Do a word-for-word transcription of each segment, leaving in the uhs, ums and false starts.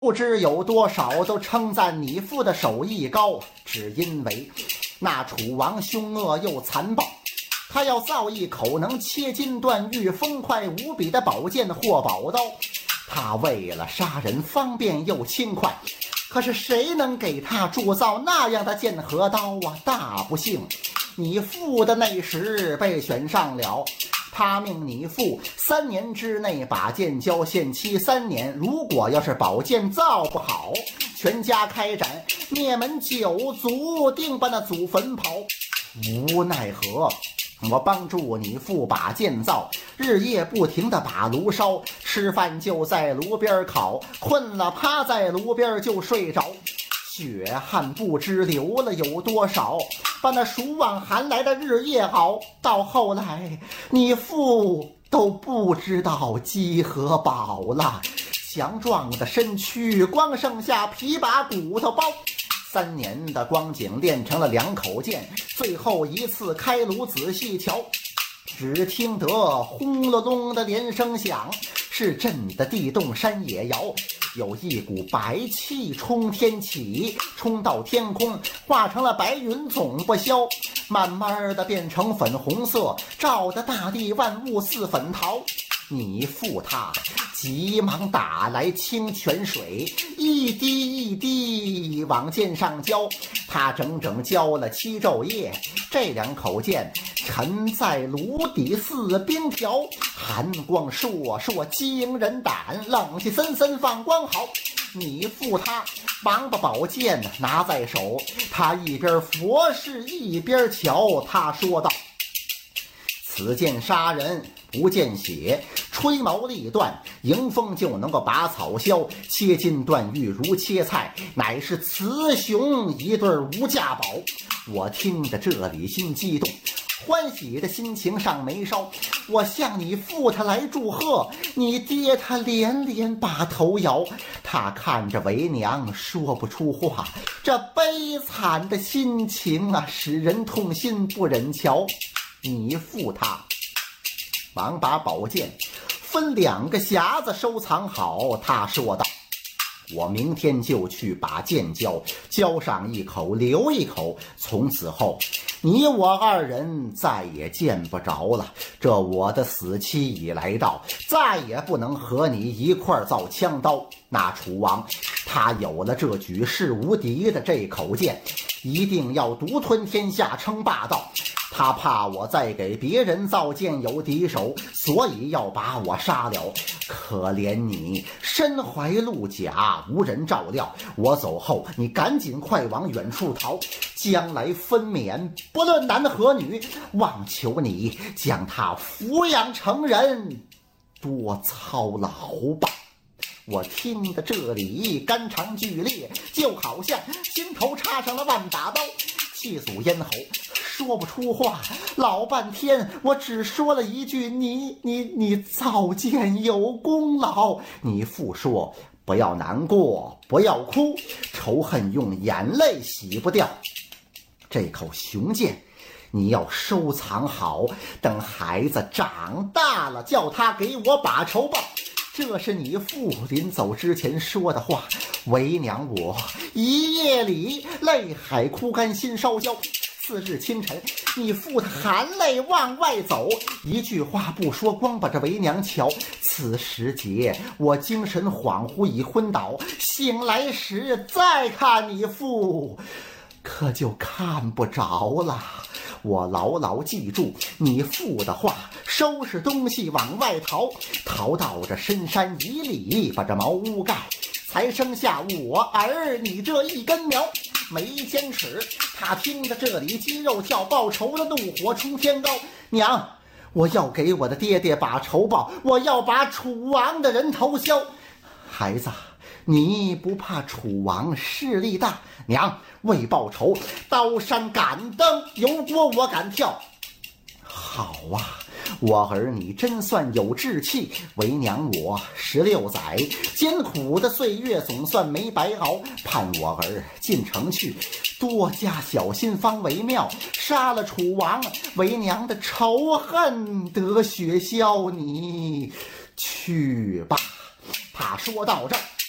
不知有多少都称赞你父的手艺高，只因为那楚王凶恶又残暴，他要造一口能切金断玉、锋快无比的宝剑或宝刀。他为了杀人方便又轻快，可是谁能给他铸造那样的剑和刀啊？大不幸，你父的那时被选上了。他命你父三年之内把剑交，限期三年。如果要是宝剑造不好，全家开斩，灭门九族，定把那祖坟刨。无奈何，我帮助你父把剑造，日夜不停地把炉烧，吃饭就在炉边烤，困了趴在炉边就睡着。血汗不知流了有多少，把那暑往寒来的日夜熬。到后来你父都不知道饥和饱了，强壮的身躯光剩下皮把骨头包。三年的光景练成了两口剑，最后一次开炉仔细瞧，只听得轰隆隆的连声响，是震得地动山也摇。有一股白气冲天起，冲到天空，化成了白云总不消，慢慢的变成粉红色，照得大地万物似粉桃。你父他急忙打来清泉水，一滴一滴往剑上浇，他整整浇了七昼夜。这两口剑沉在炉底似冰条，寒光烁烁惊人胆，冷气森森放光好。你父他忙把宝剑拿在手，他一边佛事一边瞧，他说道：此剑杀人不见血，吹毛立断，迎风就能够拔草削，切金断玉如切菜，乃是雌雄一对无价宝。我听着这里心激动，欢喜的心情上眉梢。我向你父他来祝贺，你爹他连连把头摇。他看着为娘说不出话，这悲惨的心情啊，使人痛心不忍瞧。你父他忙把宝剑分两个匣子收藏好，他说道：我明天就去把剑交，交上一口留一口，从此后你我二人再也见不着了。这我的死期已来到，再也不能和你一块造枪刀。那楚王他有了这举世无敌的这口剑，一定要独吞天下称霸道。他怕我再给别人造剑有敌手，所以要把我杀了。可怜你身怀鹿甲，无人照料，我走后你赶紧快往远处逃，将来分娩不论男和女，望求你将他抚养成人，多操劳吧。我听得这里肝肠剧烈，就好像心头插上了万把刀，气阻咽喉，说不出话。老半天我只说了一句：你你你造剑有功劳。你父说：不要难过，不要哭，仇恨用眼泪洗不掉。这口雄剑你要收藏好，等孩子长大了，叫他给我把仇报。这是你父临走之前说的话。为娘我一夜里泪海枯干，心烧焦。次日清晨，你父他含泪往外走，一句话不说，光把这为娘瞧。此时节我精神恍惚已昏倒，醒来时再看你父，可就看不着了。我牢牢记住你父的话，收拾东西往外逃，逃到这深山一里，把这茅屋盖，才生下我儿你这一根苗。没坚持，他听着这里肌肉跳，报仇的怒火冲天高。娘，我要给我的爹爹把仇报，我要把楚王的人头削。孩子，你不怕楚王势力大？娘，为报仇，刀山敢登，油锅我敢跳。好啊，我儿你真算有志气。为娘我十六载艰苦的岁月总算没白熬，盼我儿进城去，多加小心方为妙。杀了楚王，为娘的仇恨得雪消。你去吧。他说到这儿，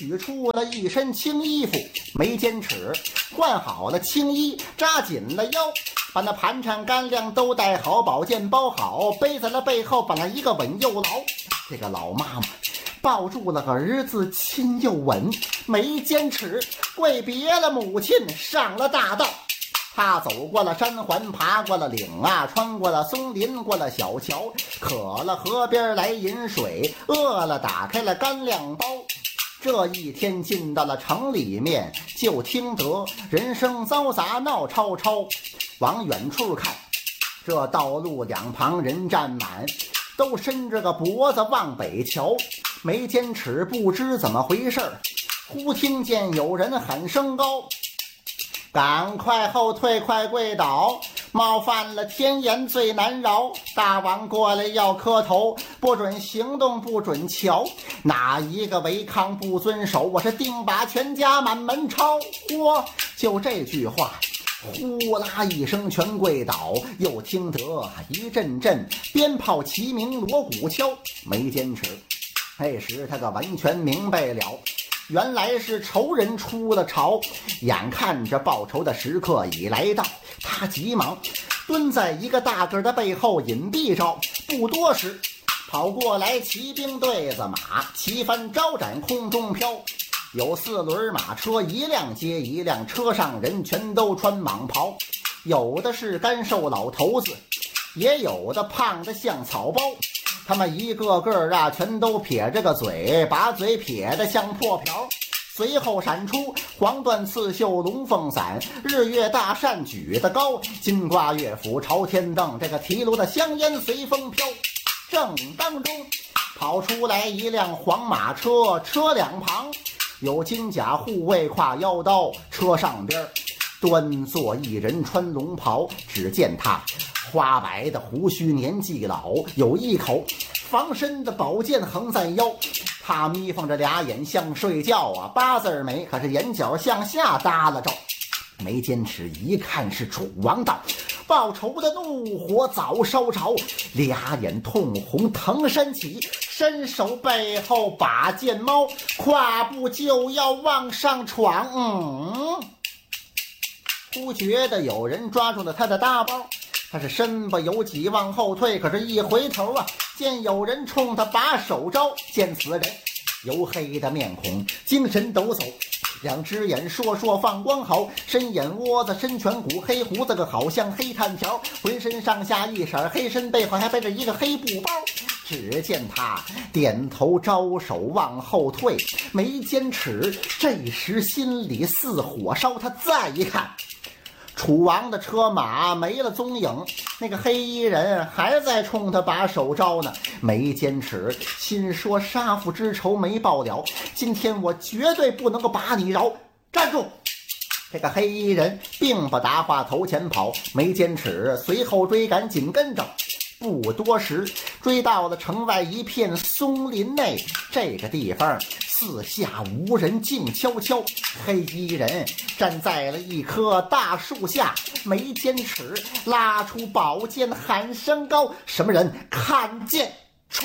取出了一身青衣服，没坚持，换好了青衣，扎紧了腰，把那盘缠干粮都带好，宝剑包好，背在了背后，把那一个稳又牢。这个老妈妈抱住了儿子，亲又吻，没坚持，跪别了母亲，上了大道。他走过了山环，爬过了岭啊，穿过了松林，过了小桥，渴了河边来饮水，饿了打开了干粮包。这一天进到了城里面，就听得人声嘈杂，闹吵吵。往远处看，这道路两旁人站满，都伸着个脖子往北瞧。没坚持，不知怎么回事，忽听见有人喊声高，赶快后退，快跪倒，冒犯了天颜最难饶。大王过来要磕头，不准行动，不准瞧，哪一个违抗不遵守，我是定把全家满门抄。嚯，就这句话，呼啦一声全跪倒。又听得一阵阵鞭炮齐鸣，锣鼓敲，没坚持。这时他可完全明白了，原来是仇人出了巢，眼看着报仇的时刻已来到，他急忙蹲在一个大个的背后隐蔽着。不多时，跑过来骑兵对子马，旗帆招展空中飘。有四轮马车，一辆接一辆，车上人全都穿蟒袍，有的是干瘦老头子，也有的胖得像草包。他们一个个啊，全都撇着个嘴，把嘴撇得像破瓢。随后闪出黄缎刺绣龙凤伞，日月大扇举得高，金瓜乐府朝天蹬，这个提炉的香烟随风飘。正当中跑出来一辆黄马车，车两旁有金甲护卫挎腰刀，车上边端坐一人穿龙袍，只见他花白的胡须，年纪老，有一口防身的宝剑横在腰。他眯缝着俩眼像睡觉啊，八字眉，可是眼角向下耷拉着。没坚持，一看是楚王道，报仇的怒火早烧着，俩眼通红腾身起，伸手背后把剑猫，跨步就要往上闯。嗯，忽觉得有人抓住了他的大包，他是身不由己往后退，可是一回头啊，见有人冲他把手招。见此人黝黑的面孔，精神抖擞，两只眼烁烁放光好，深眼窝子深颧骨，黑胡子个好像黑炭条，浑身上下一色黑，身背后还背着一个黑布包。只见他点头招手往后退，没坚持。这时心里似火烧，他再一看，楚王的车马没了踪影，那个黑衣人还在冲他把手招呢。没坚持，心说杀父之仇没报了，今天我绝对不能够把你饶。站住！这个黑衣人并不答话，头前跑。没坚持随后追赶，紧跟着。不多时，追到了城外一片松林内，这个地方四下无人，静悄悄。黑衣人站在了一棵大树下，没坚持，拉出宝剑喊声高，什么人看见？唰，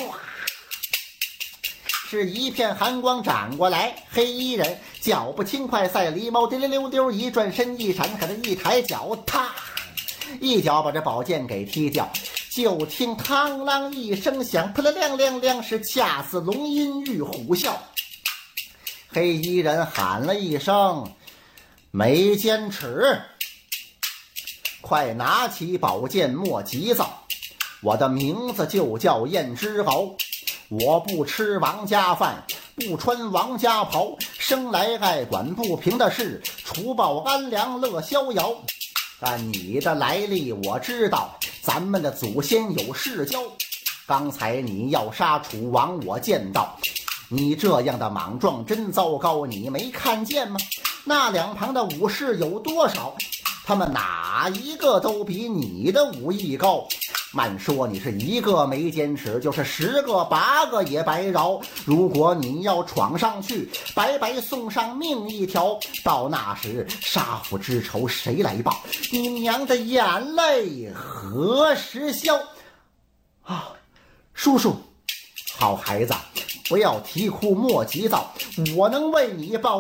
是一片寒光斩过来，黑衣人脚步轻快赛狸猫，滴溜溜溜一转身一闪，可能一抬脚，踏一脚把这宝剑给踢掉。就听嘡啷一声响，扑啦亮亮亮，是恰似龙吟玉虎啸。黑衣人喊了一声没坚持，快拿起宝剑莫急躁，我的名字就叫燕之敖，我不吃王家饭，不穿王家袍，生来爱管不平的事，除暴安良乐逍遥。但你的来历我知道，咱们的祖先有世交，刚才你要杀楚王，我见到你这样的莽撞真糟糕，你没看见吗？那两旁的武士有多少？他们哪一个都比你的武艺高。慢说你是一个没坚持，就是十个八个也白饶。如果你要闯上去，白白送上命一条，到那时杀父之仇谁来报？你娘的眼泪何时消？啊，叔叔，好孩子， 不要啼哭莫急躁，我能为你报。